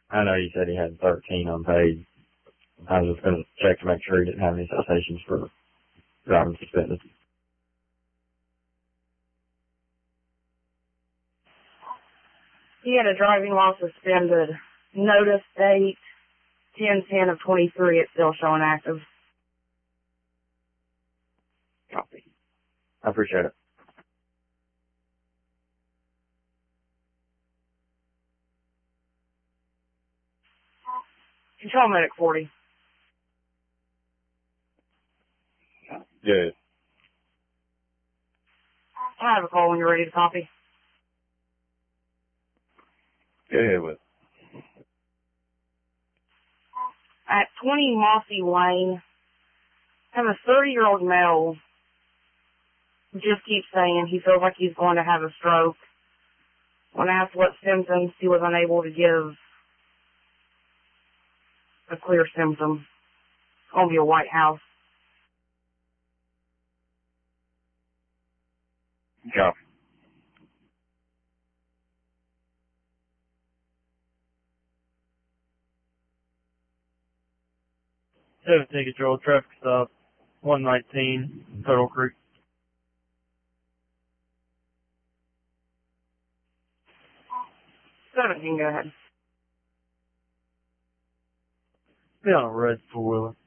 I know you said he had 13 unpaid. I was just going to check to make sure he didn't have any citations for driving suspended. He had a driving law suspended. Notice date 10/10 of 23. It's still showing active. Copy. I appreciate it. Control medic 40. Good. I have a call when you're ready to copy. Go ahead with. At 20 Mossy Lane, I have a 30-year-old male who just keeps saying he feels like he's going to have a stroke. When asked what symptoms, he was unable to give a clear symptom. It's going to be a White House. Copy. Ticket control, traffic stop, 119, Turtle Creek. 17, go ahead. Be on a red four-wheeler.